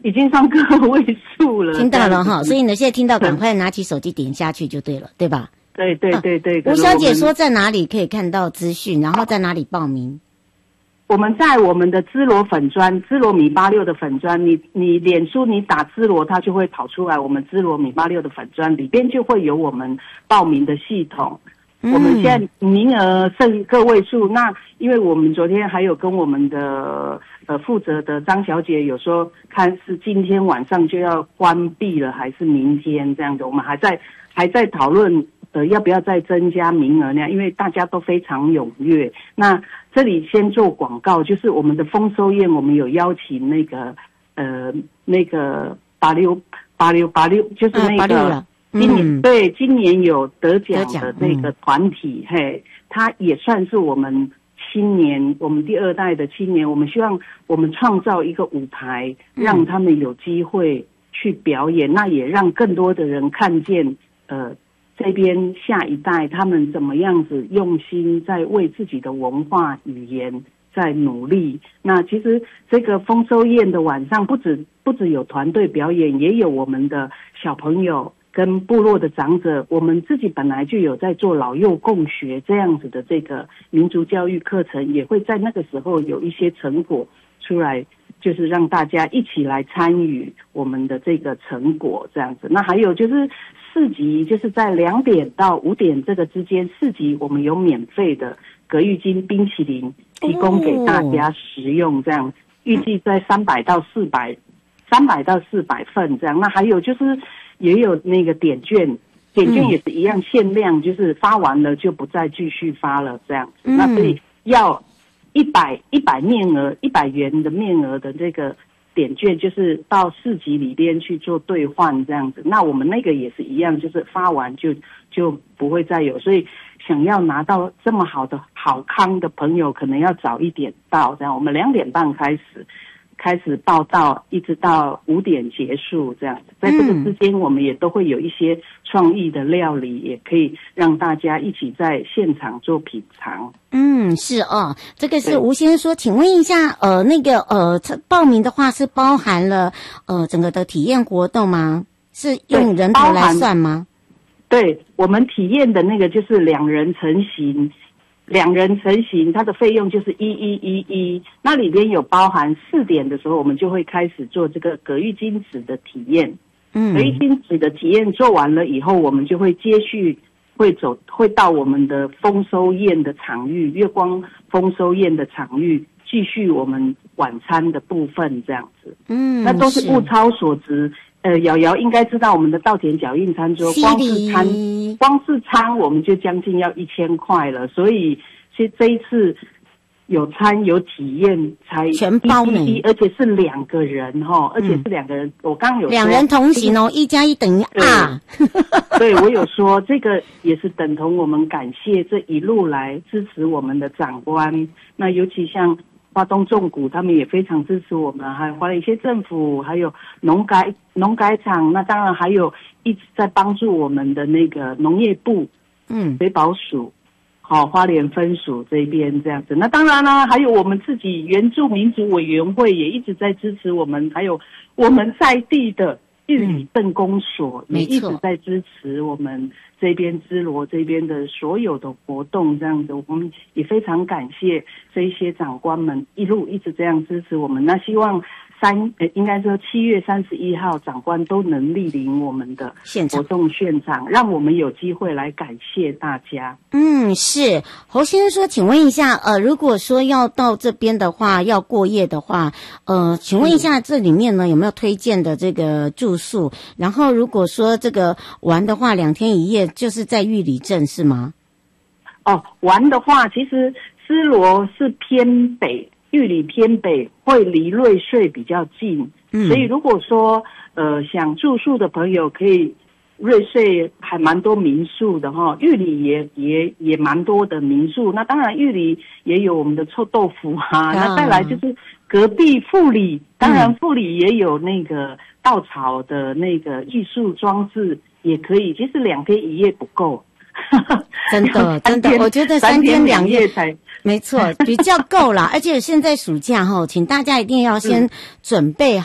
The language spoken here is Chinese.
已经上个位数了。 听到了哈，所以呢，现在听到赶快拿起手机点下去就对了，对吧？ 对对对对。 吴小姐说在哪里可以看到资讯，然后在哪里报名？ 我们在我们的芝罗粉专，芝罗米86的粉专，你脸书你打芝罗，它就会跑出来我们芝罗米86的粉专里边就会有我们报名的系统。我们现在名额剩个位数，那因为我们昨天还有跟我们的负责的张小姐有说，看是今天晚上就要关闭了，还是明天这样的，我们还在讨论要不要再增加名额呢？因为大家都非常踊跃。那这里先做广告，就是我们的丰收宴，我们有邀请那个86，就是那个今年有得奖的那个团体，嘿，他也算是我们青年，我们第2代的青年，我们希望我们创造一个舞台，让他们有机会去表演，那也让更多的人看见这边下一代他们怎么样子用心在为自己的文化语言在努力。那其实这个丰收宴的晚上不止有团队表演，也有我们的小朋友跟部落的长者，我们自己本来就有在做老幼共学这样子的这个民族教育课程，也会在那个时候有一些成果出来，就是让大家一起来参与我们的这个成果这样子。那还有就是市集，就是在2点到5点这个之间，市集我们有免费的葛玉金冰淇淋提供给大家食用，这样预计在300到400份这样。那还有就是也有那个点券也是一样限量，就是发完了就不再继续发了这样子。那所以要100面额100元的面额的这个点券，就是到市集里边去做兑换这样子。那我们那个也是一样，就是发完就不会再有，所以想要拿到这么好的好康的朋友，可能要早一点到这样。我们2点半开始报到，一直到5点结束这样子。在这个之间，我们也都会有一些创意的料理，也可以让大家一起在现场做品尝。 是哦，这个是吴先生说，请问一下，报名的话是包含了整个的体验活动吗？是用人头来算吗？ 对，我们体验的那个就是2人成型，它的费用就是1111，那里边有包含4点的时候，我们就会开始做这个葛玉金纸的体验。葛玉金纸的体验做完了以后，我们就会接续会到我们的丰收宴的场域，月光丰收宴的场域，继续我们晚餐的部分这样子。那都是物超所值。瑶瑶应该知道我们的稻田脚印餐桌，光是餐我们就将近要1000块了，所以这一次有餐有体验才全包呢， 而且是2个人而且是2个人，我刚刚有说 2人同行1+1等于2。 对，我有说这个也是等同我们感谢这一路来支持我们的长官，那尤其像花东纵谷他们也非常支持我们，还有花莲县政府，还有农改场，那当然还有一直在帮助我们的那个农业部水保署花莲分署这边这样子。那当然啦，还有我们自己原住民族委员会也一直在支持我们，还有我们在地的玉里镇公所也一直在支持我们这边芝罗这边的所有的活动这样子。我们也非常感谢这一些长官们一直这样支持我们。那希望应该说7月31号长官都能莅临我们的活动现场，让我们有机会来感谢大家。 是侯先生说，请问一下如果说要到这边的话，要过夜的话请问一下这里面呢有没有推荐的这个住宿，然后如果说这个玩的话2天1夜就是在玉里镇是吗？ 玩的话其实芝罗是偏北，玉里偏北，会离瑞穗比较近，所以如果说想住宿的朋友可以，瑞穗还蛮多民宿的玉里也蛮多的民宿。那当然玉里也有我们的臭豆腐那再来就是隔壁富里，当然富里也有那个稻草的那个艺术装置也可以，其实2天1夜不够。 真的，我觉得3天2夜才没错，比较够啦。而且现在暑假请大家一定要先准备